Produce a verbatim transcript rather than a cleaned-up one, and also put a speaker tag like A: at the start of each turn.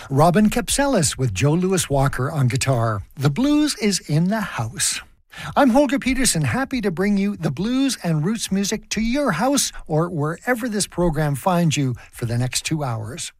A: Robin Capsellis with Joe Louis Walker on guitar. The blues is in the house. I'm Holger Peterson, happy to bring you the blues and roots music to your house or wherever this program finds you for the next two hours.